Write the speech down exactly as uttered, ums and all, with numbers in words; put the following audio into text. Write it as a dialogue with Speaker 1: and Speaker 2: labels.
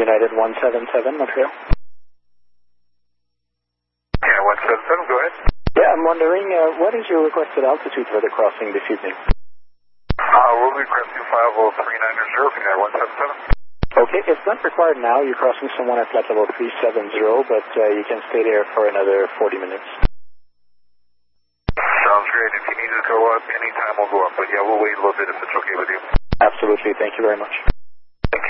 Speaker 1: United one seven seven, Montreal.
Speaker 2: Yeah, one seven seven, go ahead.
Speaker 1: Yeah, I'm wondering, uh, what is your requested altitude for the crossing this evening?
Speaker 2: Uh, we'll be requesting five oh three nine zero from there, one seven seven.
Speaker 1: Okay, it's not required now. You're crossing someone at flight level three seven zero, but uh, you can stay there for another forty minutes.
Speaker 2: Sounds great. If you need to go up, anytime we'll go up. But yeah, we'll wait a little bit if it's okay with you.
Speaker 1: Absolutely. Thank you very much.